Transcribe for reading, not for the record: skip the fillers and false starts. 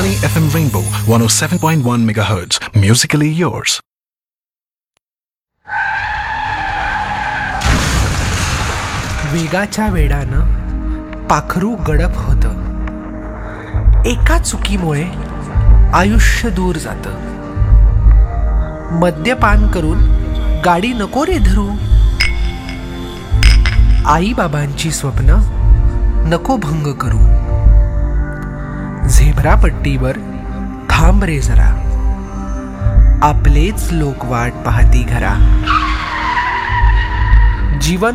Akashvani FM Rainbow 107.1 MHz. Musically yours. वेगाच्या वेडानं पाखरू गडप होतं. एका चुकीमुळे आयुष्य दूर जातं. मद्यपान करून गाडी नको रे धरू. आई बाबांची स्वप्न नको भंग करू. झेब्रा पट्टीवर थांब रे जरा. आपलेच लोक वाट पाहती घरा. जीवन